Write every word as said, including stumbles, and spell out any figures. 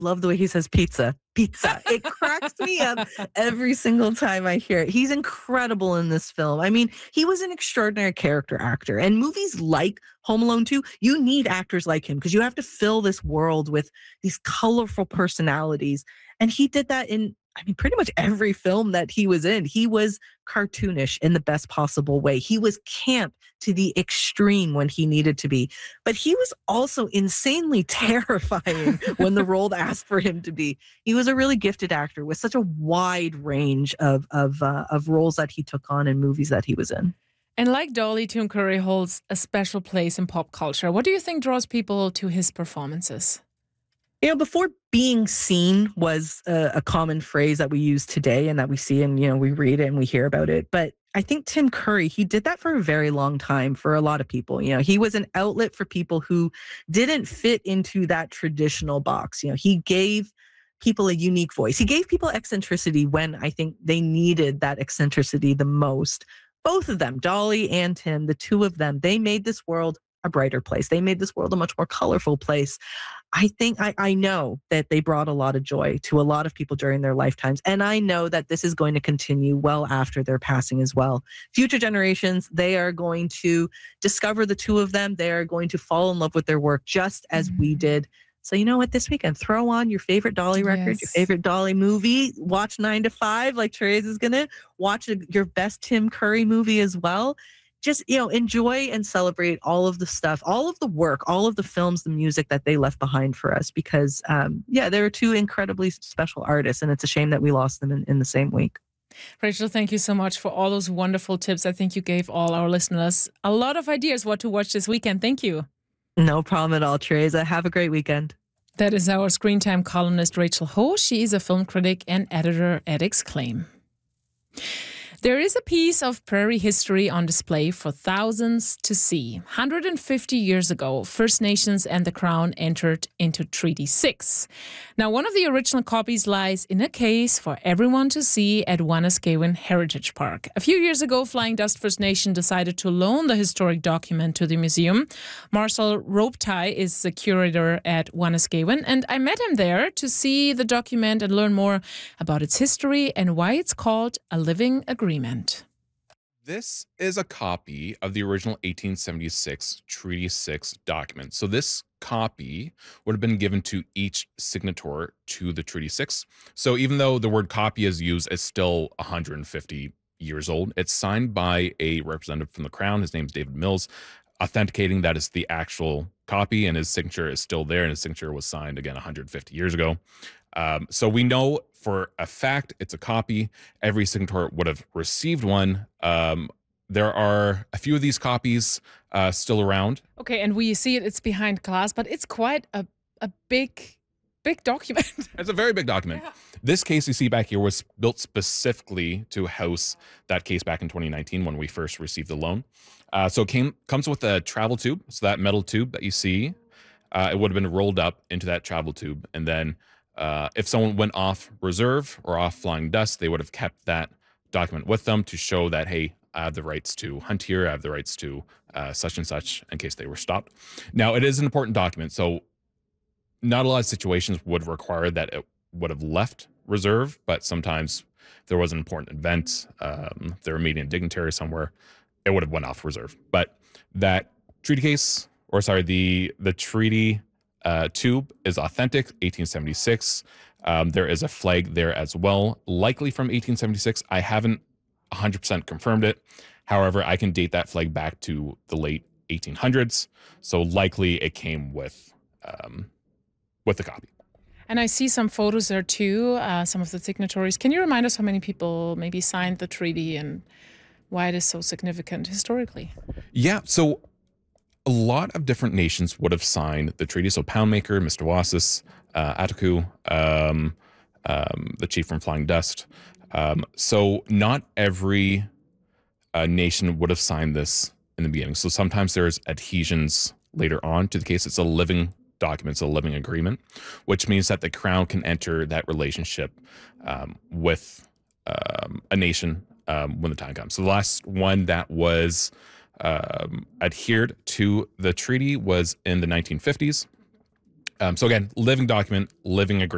Love the way he says pizza. Pizza. It cracks me up every single time I hear it. He's incredible in this film. I mean, he was an extraordinary character actor. And movies like Home Alone two, you need actors like him because you have to fill this world with these colorful personalities. And he did that in, I mean, pretty much every film that he was in. He was cartoonish in the best possible way. He was camp to the extreme when he needed to be. But he was also insanely terrifying when the role asked for him to be. He was a really gifted actor with such a wide range of of uh, of roles that he took on in movies that he was in. And like Dolly, Tim Curry holds a special place in pop culture. What do you think draws people to his performances? You know, before being seen was a, a common phrase that we use today and that we see and, you know, we read it and we hear about it. But I think Tim Curry, he did that for a very long time for a lot of people. You know, he was an outlet for people who didn't fit into that traditional box. You know, he gave people a unique voice. He gave people eccentricity when I think they needed that eccentricity the most. Both of them, Dolly and Tim, the two of them, they made this world a brighter place. They made this world a much more colorful place. I think I, I know that they brought a lot of joy to a lot of people during their lifetimes. And I know that this is going to continue well after their passing as well. Future generations, they are going to discover the two of them. They are going to fall in love with their work just as mm-hmm. we did. So you know what, this weekend, throw on your favorite Dolly record, yes. your favorite Dolly movie, watch nine to five like Therese is going to, watch a, your best Tim Curry movie as well. Just, you know, enjoy and celebrate all of the stuff, all of the work, all of the films, the music that they left behind for us because, um, yeah, they were two incredibly special artists and it's a shame that we lost them in, in the same week. Rachel, thank you so much for all those wonderful tips. I think you gave all our listeners a lot of ideas what to watch this weekend. Thank you. No problem at all, Teresa. Have a great weekend. That is our Screen Time columnist, Rachel Ho. She is a film critic and editor at Exclaim. There is a piece of prairie history on display for thousands to see. one hundred fifty years ago, First Nations and the Crown entered into Treaty six. Now, one of the original copies lies in a case for everyone to see at Wanuskewin Heritage Park. A few years ago, Flying Dust First Nation decided to loan the historic document to the museum. Marcel Robitaille is the curator at Wanuskewin, and I met him there to see the document and learn more about its history and why it's called a living agreement. This is a copy of the original eighteen seventy-six Treaty six document. So this copy would have been given to each signator to the Treaty six. So even though the word copy is used, it's still one hundred fifty years old. It's signed by a representative from the Crown. His name's David Mills, authenticating that it's the actual copy, and his signature is still there, and his signature was signed, again, one hundred fifty years ago. Um, so we know for a fact it's a copy. Every signator would have received one. Um, there are a few of these copies uh, still around. Okay, and we see it, it's behind glass, but it's quite a, a big, big document. It's a very big document. Yeah. This case you see back here was built specifically to house that case back in twenty nineteen when we first received the loan. Uh, so it came, comes with a travel tube. So that metal tube that you see, uh, it would have been rolled up into that travel tube, and then Uh, if someone went off reserve or off Flying Dust, they would have kept that document with them to show that, hey, I have the rights to hunt here, I have the rights to uh, such and such in case they were stopped. Now, it is an important document, so not a lot of situations would require that it would have left reserve, but sometimes if there was an important event, um, if there were a meeting dignitary somewhere, it would have went off reserve. But that treaty case, or sorry, the the treaty Uh, tube is authentic, eighteen seventy-six. Um, there is a flag there as well, likely from eighteen seventy-six. I haven't one hundred percent confirmed it. However, I can date that flag back to the late eighteen hundreds. So likely it came with um, with the copy. And I see some photos there too, uh, some of the signatories. Can you remind us how many people maybe signed the treaty and why it is so significant historically? Yeah, so a lot of different nations would have signed the treaty. So Poundmaker, Mister Wasis, uh, Ataku, um, um, the chief from Flying Dust. Um, so not every uh, nation would have signed this in the beginning. So sometimes there's adhesions later on to the case. It's a living document, it's a living agreement, which means that the Crown can enter that relationship um, with um, a nation um, when the time comes. So the last one that was Um, adhered to the treaty was in the nineteen fifties. Um, so again, living document, living agreement.